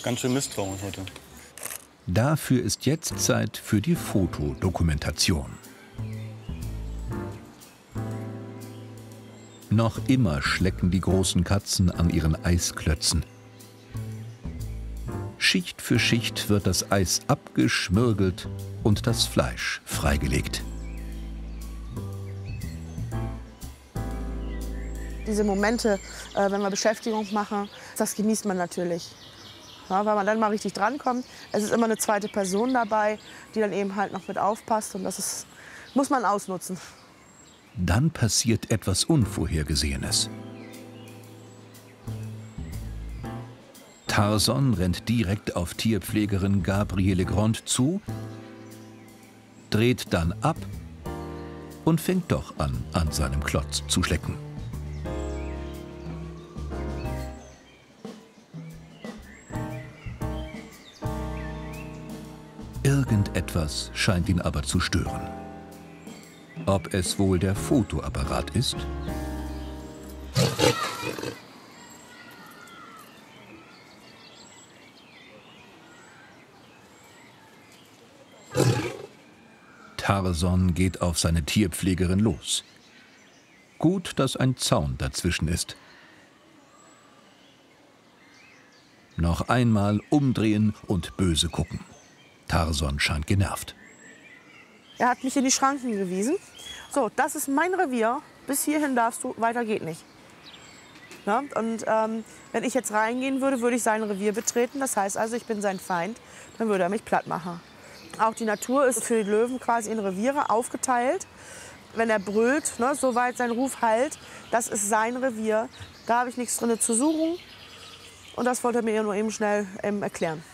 Ganz schön misstrauisch heute. Dafür ist jetzt Zeit für die Fotodokumentation. Noch immer schlecken die großen Katzen an ihren Eisklötzen. Schicht für Schicht wird das Eis abgeschmürgelt und das Fleisch freigelegt. Diese Momente, wenn wir Beschäftigung machen, das genießt man natürlich. Ja, weil man dann mal richtig drankommt. Es ist immer eine zweite Person dabei, die dann eben halt noch mit aufpasst. Und muss man ausnutzen. Dann passiert etwas Unvorhergesehenes. Tarzan rennt direkt auf Tierpflegerin Gabriele Grond zu, dreht dann ab und fängt doch an seinem Klotz zu schlecken. Irgendetwas scheint ihn aber zu stören. Ob es wohl der Fotoapparat ist? Tarzan geht auf seine Tierpflegerin los. Gut, dass ein Zaun dazwischen ist. Noch einmal umdrehen und böse gucken. Tarzan scheint genervt. Er hat mich in die Schranken gewiesen. So, das ist mein Revier. Bis hierhin darfst du, weiter geht nicht. Ja, und wenn ich jetzt reingehen würde, würde ich sein Revier betreten. Das heißt also, ich bin sein Feind. Dann würde er mich platt machen. Auch die Natur ist für die Löwen quasi in Reviere aufgeteilt. Wenn er brüllt, ne, soweit sein Ruf hallt, das ist sein Revier. Da habe ich nichts drin zu suchen. Und das wollte er mir nur eben schnell erklären.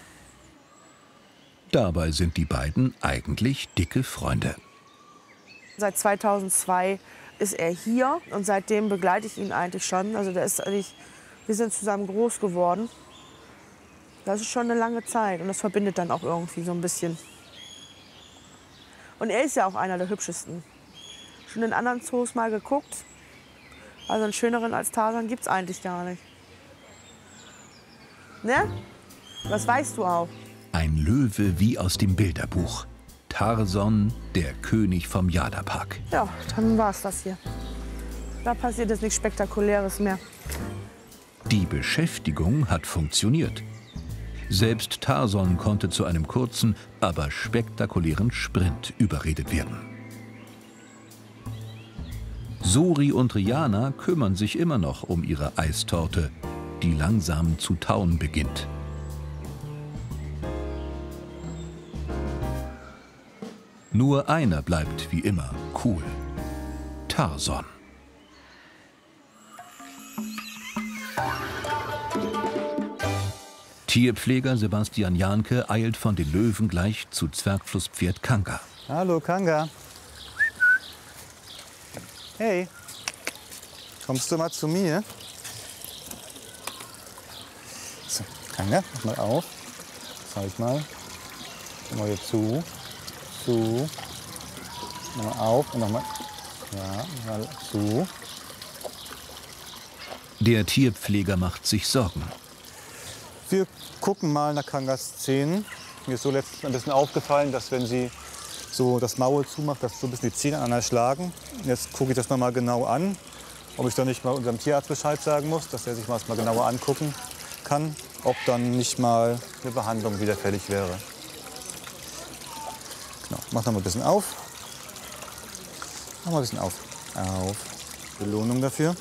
Dabei sind die beiden eigentlich dicke Freunde. Seit 2002 ist er hier und seitdem begleite ich ihn eigentlich schon. Also wir sind zusammen groß geworden. Das ist schon eine lange Zeit und das verbindet dann auch irgendwie so ein bisschen. Und er ist ja auch einer der hübschesten. Schon in anderen Zoos mal geguckt. Also einen schöneren als Tarzan gibt es eigentlich gar nicht. Ne? Das weißt du auch. Ein Löwe wie aus dem Bilderbuch. Tarzan, der König vom Jada-Park. Ja, dann war's das hier. Da passiert jetzt nichts Spektakuläres mehr. Die Beschäftigung hat funktioniert. Selbst Tarzan konnte zu einem kurzen, aber spektakulären Sprint überredet werden. Suri und Rihanna kümmern sich immer noch um ihre Eistorte, die langsam zu tauen beginnt. Nur einer bleibt wie immer cool: Tarzan. Tierpfleger Sebastian Jahnke eilt von den Löwen gleich zu Zwergflusspferd Kanga. Hallo Kanga. Hey, kommst du mal zu mir? So, Kanga, mach mal auf. Zeig mal. Komm mal hier zu. Zu. Nochmal auf und nochmal. Ja, mal zu. Der Tierpfleger macht sich Sorgen. Wir gucken mal nach Kangas Zähnen. Mir ist so letztens ein bisschen aufgefallen, dass wenn sie so das Maul zumacht, dass so ein bisschen die Zähne aneinander schlagen. Jetzt gucke ich das noch mal genau an, ob ich dann nicht mal unserem Tierarzt Bescheid sagen muss, dass er sich mal genauer angucken kann, ob dann nicht mal eine Behandlung wieder fällig wäre. Genau. Mach noch mal ein bisschen auf. Mach mal ein bisschen auf. Auf. Belohnung dafür.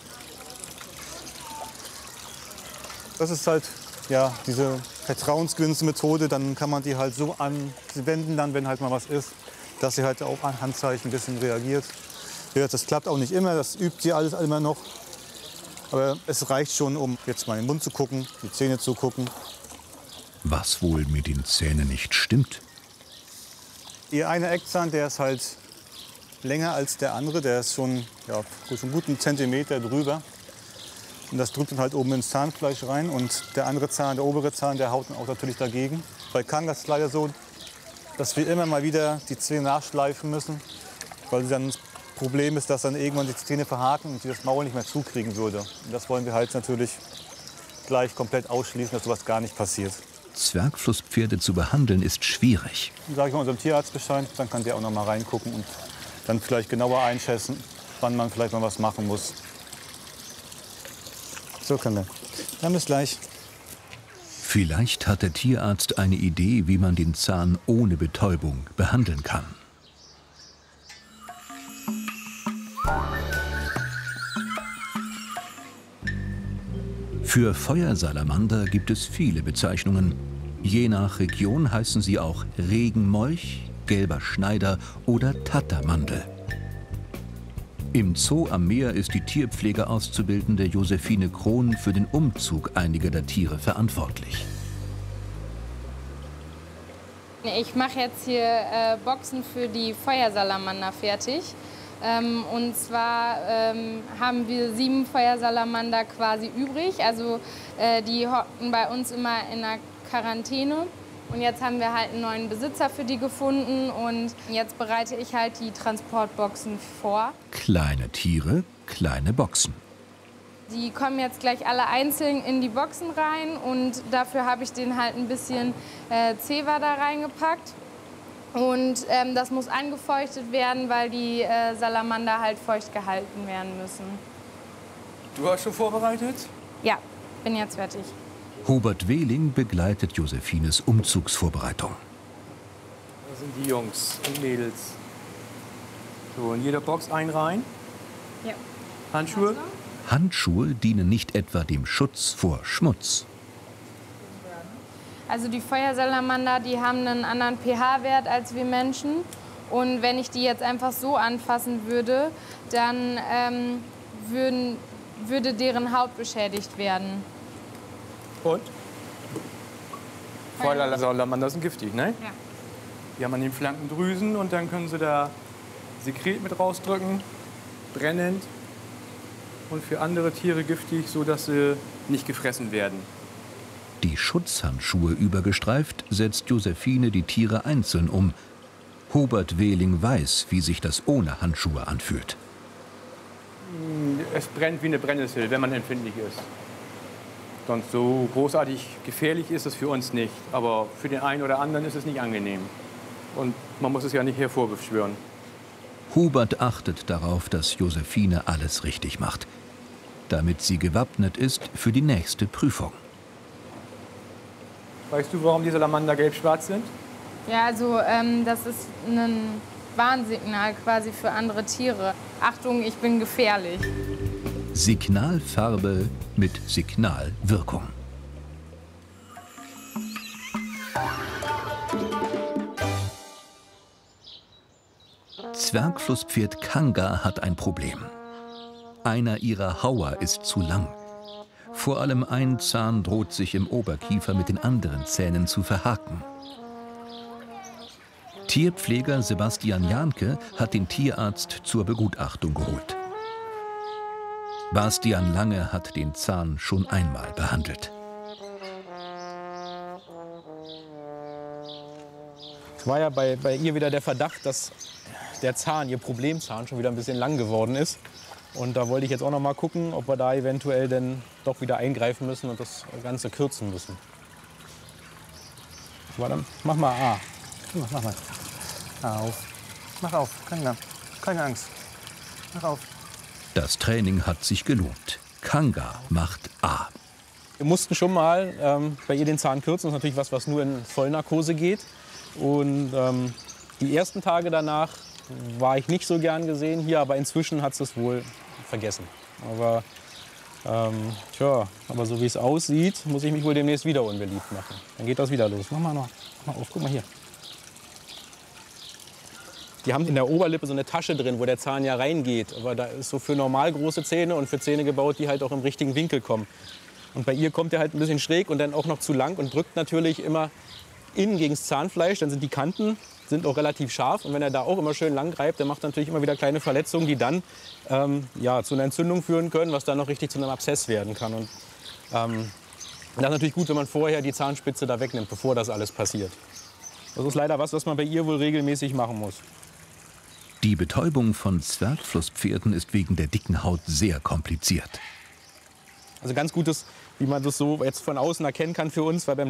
Das ist halt ja diese vertrauensgewinnende Methode. Dann kann man die halt so anwenden, dann, wenn halt mal was ist, dass sie halt auch an Handzeichen ein bisschen reagiert. Ja, das klappt auch nicht immer, das übt sie alles immer noch. Aber es reicht schon, um jetzt mal in den Mund zu gucken, die Zähne zu gucken. Was wohl mit den Zähnen nicht stimmt? Ihr einer Eckzahn, der ist halt länger als der andere. Der ist schon, ja, schon einen guten Zentimeter drüber. Und das drückt dann halt oben ins Zahnfleisch rein. Und der andere Zahn, der obere Zahn, der haut dann auch natürlich dagegen. Bei Kangas ist es leider so, dass wir immer mal wieder die Zähne nachschleifen müssen. Weil dann das Problem ist, dass dann irgendwann die Zähne verhaken und sie das Maul nicht mehr zukriegen würde. Und das wollen wir halt natürlich gleich komplett ausschließen, dass sowas gar nicht passiert. Zwergflusspferde zu behandeln ist schwierig. Dann sage ich mal unserem Tierarzt Bescheid, dann kann der auch noch mal reingucken und dann vielleicht genauer einschätzen, wann man vielleicht mal was machen muss. So, können wir. Dann bis gleich. Vielleicht hat der Tierarzt eine Idee, wie man den Zahn ohne Betäubung behandeln kann. Für Feuersalamander gibt es viele Bezeichnungen. Je nach Region heißen sie auch Regenmolch, gelber Schneider oder Tattermandel. Im Zoo am Meer ist die Tierpflegeauszubildende Josephine Krohn für den Umzug einiger der Tiere verantwortlich. Ich mache jetzt hier Boxen für die Feuersalamander fertig. Und zwar haben wir 7 Feuersalamander quasi übrig. Also die hockten bei uns immer in der Quarantäne. Und jetzt haben wir halt einen neuen Besitzer für die gefunden. Und jetzt bereite ich halt die Transportboxen vor. Kleine Tiere, kleine Boxen. Die kommen jetzt gleich alle einzeln in die Boxen rein. Und dafür habe ich denen halt ein bisschen Zewa da reingepackt. Und das muss angefeuchtet werden, weil die Salamander halt feucht gehalten werden müssen. Du hast schon vorbereitet? Ja, bin jetzt fertig. Hubert Wehling begleitet Josephines Umzugsvorbereitung. Das sind die Jungs und Mädels. So, in jeder Box ein rein. Ja. Handschuhe. Handschuhe dienen nicht etwa dem Schutz vor Schmutz. Also die Feuersalamander, die haben einen anderen pH-Wert als wir Menschen. Und wenn ich die jetzt einfach so anfassen würde, dann würde deren Haut beschädigt werden. Und? Feuersalamander sind giftig, ne? Ja. Die haben an den Flanken Drüsen und dann können sie da Sekret mit rausdrücken, brennend und für andere Tiere giftig, sodass sie nicht gefressen werden. Die Schutzhandschuhe übergestreift, setzt Josephine die Tiere einzeln um. Hubert Wehling weiß, wie sich das ohne Handschuhe anfühlt. Es brennt wie eine Brennnessel, wenn man empfindlich ist. Sonst so großartig gefährlich ist es für uns nicht. Aber für den einen oder anderen ist es nicht angenehm. Und man muss es ja nicht hervorbeschwören. Hubert achtet darauf, dass Josephine alles richtig macht, damit sie gewappnet ist für die nächste Prüfung. Weißt du, warum die Salamander gelb-schwarz sind? Ja, also das ist ein Warnsignal quasi für andere Tiere. Achtung, ich bin gefährlich. Signalfarbe mit Signalwirkung. Zwergflusspferd Kanga hat ein Problem. Einer ihrer Hauer ist zu lang. Vor allem ein Zahn droht sich im Oberkiefer mit den anderen Zähnen zu verhaken. Tierpfleger Sebastian Jahnke hat den Tierarzt zur Begutachtung geholt. Bastian Lange hat den Zahn schon einmal behandelt. Es war ja bei ihr wieder der Verdacht, dass der Zahn, ihr Problemzahn, schon wieder ein bisschen lang geworden ist. Und da wollte ich jetzt auch noch mal gucken, ob wir da eventuell denn doch wieder eingreifen müssen und das Ganze kürzen müssen. Warte, mach mal A. Mach mal. Auf. Mach auf. Keine Angst. Mach auf. Das Training hat sich gelohnt. Kanga macht A. Wir mussten schon mal bei ihr den Zahn kürzen. Das ist natürlich was nur in Vollnarkose geht. Und die ersten Tage danach war ich nicht so gern gesehen hier, aber inzwischen hat sie es wohl vergessen. Aber, aber so wie es aussieht, muss ich mich wohl demnächst wieder unbeliebt machen. Dann geht das wieder los. Mach mal auf, guck mal hier. Die haben in der Oberlippe so eine Tasche drin, wo der Zahn ja reingeht. Aber da ist so für normal große Zähne und für Zähne gebaut, die halt auch im richtigen Winkel kommen. Und bei ihr kommt der halt ein bisschen schräg und dann auch noch zu lang und drückt natürlich immer innen gegen das Zahnfleisch. Dann sind die Kanten auch relativ scharf. Und wenn er da auch immer schön lang greift, dann macht er natürlich immer wieder kleine Verletzungen, die dann zu einer Entzündung führen können, was dann noch richtig zu einem Abszess werden kann. Und das ist natürlich gut, wenn man vorher die Zahnspitze da wegnimmt, bevor das alles passiert. Das ist leider was man bei ihr wohl regelmäßig machen muss. Die Betäubung von Zwergflusspferden ist wegen der dicken Haut sehr kompliziert. Also ganz gut ist, wie man das so jetzt von außen erkennen kann für uns, weil beim